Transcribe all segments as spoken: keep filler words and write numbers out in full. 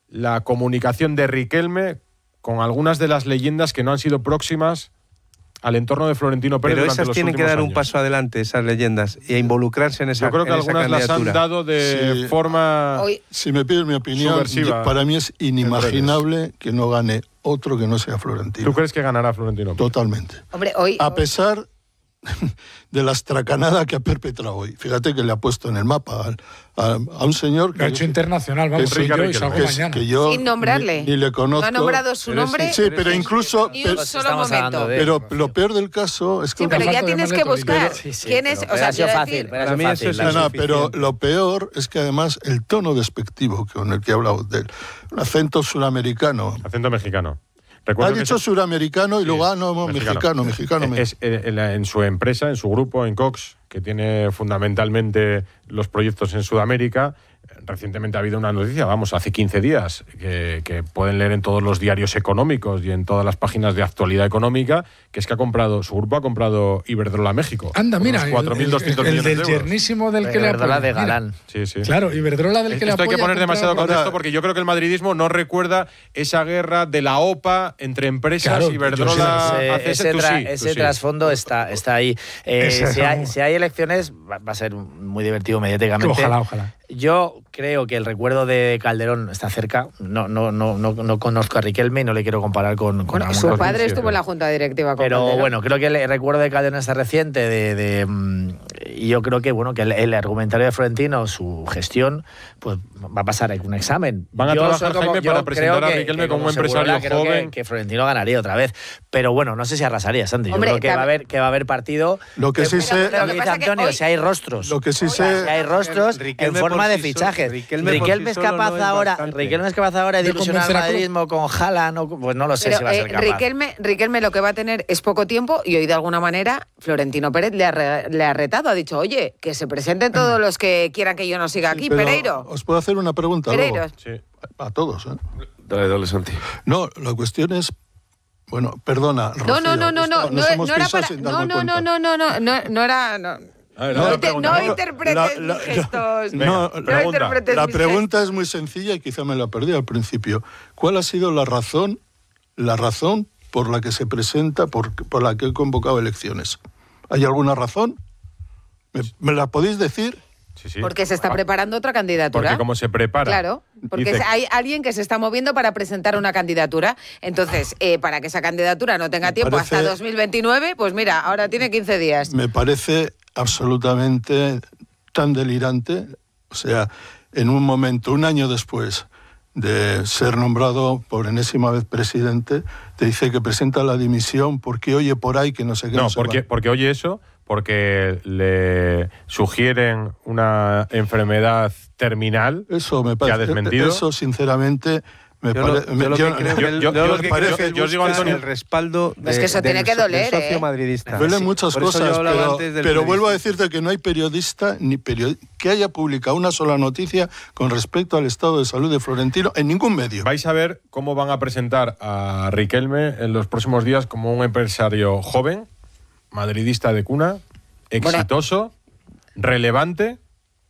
la comunicación de Riquelme con algunas de las leyendas que no han sido próximas al entorno de Florentino Pérez. Pero durante esas los tienen que dar años. un paso adelante, esas leyendas, y a involucrarse en esa Yo creo que en esa algunas las han dado de Sí. forma Hoy, Si me pides mi opinión, subversiva. yo- para mí es inimaginable que no gane otro que no sea Florentino. ¿Tú crees que ganará Florentino Pérez? Totalmente. hombre, hoy... A pesar de la estracanada que ha perpetrado hoy. Fíjate que le ha puesto en el mapa al- a, a un señor que... Lo ha hecho internacional, vamos, que soy sí, yo y Riquelme. salgo que, es- mañana. que yo Sin nombrarle. Ni, ni le conozco. No ha nombrado su Pero nombre Sí, pero incluso... ni pero- un solo estamos hablando momento. de- Pero lo peor del caso es que... Sí, pero Falta ya de tienes que llamarle Torino. buscar Sí, sí, quién pero- es... O pero sea, ha sido quiero fácil, decir, pero ha Para sido mí fácil. eso No, es no, suficiente. pero lo peor es que además el tono despectivo con el que ha hablado de él, un acento suramericano. Acento mexicano. Ha Recuerdo que dicho se- suramericano y luego, ah, no, no, mexicano, mexicano. me- Es, eh, en, la- en su empresa, en su grupo, en Cox, que tiene fundamentalmente los proyectos en Sudamérica, recientemente ha habido una noticia, vamos, hace quince días, que, que pueden leer en todos los diarios económicos y en todas las páginas de actualidad económica, que es que ha comprado, su grupo ha comprado Iberdrola México. Anda, por mira, unos el, cuatro mil doscientos el- el millones del de euros. yernísimo del que le Iberdrola apoya. de Mira, Galán. Sí, sí. Claro, Iberdrola del que le Esto hay apoya. que poner ha demasiado comprado- contexto Ahora- porque yo creo que el madridismo no recuerda esa guerra de la O P A entre empresas, Claro, Iberdrola, Ese, A C S, ese, tú tra- sí, tú ese sí. trasfondo está, está ahí. Eh, Ese- si, hay, si hay elecciones, va, va a ser muy divertido mediáticamente. Ojalá, ojalá. Yo creo que el recuerdo de Calderón está cerca. No, no, no, no, no conozco a Riquelme y no le quiero comparar con, con Bueno, Ramón su Robles. padre siete. estuvo en la junta directiva con Pero Calderón. bueno, creo que el recuerdo de Calderón está reciente de, de, mm, y yo creo que bueno que el, el argumentario de Florentino, su gestión, pues va a pasar un examen. Van a Yo trabajar, soy como- Jaime, yo para presentar creo a que- Riquelme que como un Segurola empresario creo que- joven. Que, Florentino ganaría otra vez. Pero bueno, no sé si arrasaría, Santi. Yo Hombre, creo que va, a tam- haber, que va a haber partido. Lo que sí Pero sé- lo Lo que que dice pasa que Antonio, hoy- si hay rostros. Lo que sí Si sé... hay rostros Riquelme en forma por de sí solo- fichajes. Riquelme Riquelme, por sí es solo capaz no es ahora, bastante. Riquelme es capaz ahora de De ilusionar al convencer a Klopp. madridismo con Haaland, o- pues no lo sé Pero, si va a eh, ser capaz. Riquelme, Riquelme lo que va a tener es poco tiempo y hoy de alguna manera Florentino Pérez le ha, re- le ha retado, ha dicho, oye, que se presenten todos los que quieran que yo no siga aquí, Pero Pereiro. ¿os puedo hacer una pregunta luego? Pereiro. Sí. A todos, ¿eh? Dale, dale, Santi. No, la cuestión es... Bueno, perdona, No, no, Rocío, no, no, no, esto no, nos hemos no era pisado para, sin no, darme no, cuenta. no, no, no, no, no, no era, no, A ver, no, la te- pregunta, no ¿no? interpretes La- mis la- gestos, No, no pregunta. interpretes La mis pregunta es muy sencilla y quizá me la perdí al principio. ¿Cuál ha sido la razón, la razón por la que se presenta, por, por la que he convocado elecciones? ¿Hay alguna razón? ¿Me, me la podéis decir? Sí, sí. Porque se está Ah, preparando otra candidatura. Porque como se prepara. Claro, porque Dice- hay alguien que se está moviendo para presentar una candidatura. Entonces, eh, para que esa candidatura no tenga Me tiempo parece- hasta dos mil veintinueve, pues mira, ahora tiene quince días. Me parece absolutamente tan delirante. O sea, en un momento, un año después de ser nombrado por enésima vez presidente, te dice que presenta la dimisión porque oye por ahí que no sé qué. No, no sé porque, cuánto. porque oye eso, porque le sugieren una enfermedad terminal. Eso me que parece. ha desmentido. Eso, sinceramente, me Yo lo, parece. yo lo que yo- creo que yo- él- yo- yo lo yo- que yo- creo yo- que él yo os digo, busca Antonio- el respaldo de, Es que eso del tiene que so- del doler, socio ¿eh? madridista. Duelen Sí, muchas por eso yo cosas, hablaba pero, antes del pero vuelvo a periodista. decirte que no hay periodista ni periodi- que haya publicado una sola noticia con respecto al estado de salud de Florentino en ningún medio. Vais a ver cómo van a presentar a Riquelme en los próximos días como un empresario joven, madridista de cuna, exitoso, relevante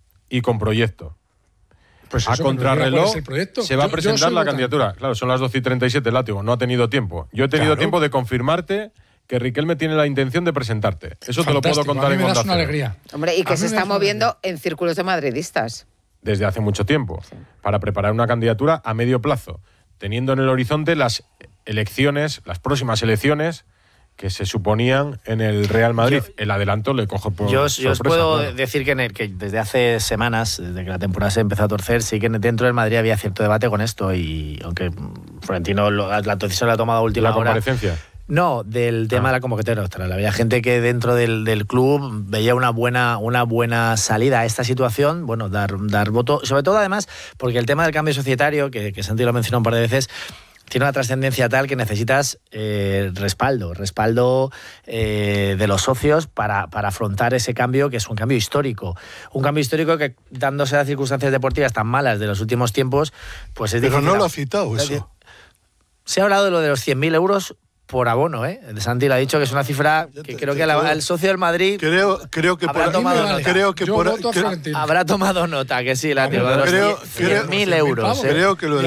y con proyecto. Pues A eso, que nos diga contrarreloj cuál es el proyecto. se va Yo- a yo presentar soy la votante. candidatura. Claro, son las doce y treinta y siete, Látigo. No ha tenido tiempo. Yo he tenido Claro. tiempo de confirmarte que Riquelme tiene la intención de presentarte. Eso te lo puedo Fantástico, contar a mí en me das Onda una Cero. alegría. Hombre, y A que mí se me está das una moviendo alegría. en círculos de madridistas. Desde hace mucho tiempo, para preparar una candidatura a medio plazo, teniendo en el horizonte las elecciones, las próximas elecciones que se suponían en el Real Madrid. Yo- el adelanto le coge por Yo, os- yo os sorpresa, puedo claro. decir que, en el- que desde hace semanas, desde que la temporada se empezó a torcer, sí que dentro del Madrid había cierto debate con esto y aunque mm, Florentino lo- la decisión la ha tomado a última La hora. comparecencia. No, del tema Ah. de la convocatoria electoral. Había gente que dentro del, del club veía una buena, una buena salida a esta situación, bueno, dar, dar voto, sobre todo además porque el tema del cambio societario, que, que Santi lo ha mencionado un par de veces, tiene una trascendencia tal que necesitas eh, respaldo, respaldo eh, de los socios para, para afrontar ese cambio, que es un cambio histórico. Un cambio histórico que, dándose las circunstancias deportivas tan malas de los últimos tiempos, pues es Pero difícil. no lo ha citado eso. Se ha hablado de lo de los cien mil euros por abono, ¿eh? El Santi le ha dicho que es una cifra que creo que la- el socio del Madrid Creo, creo que Habrá por tomado creo, nota. creo que Yo por voto a que- Florentino. habrá tomado nota, que sí, la Creo- de los creo- cien mil euros. ¿eh? creo que lo del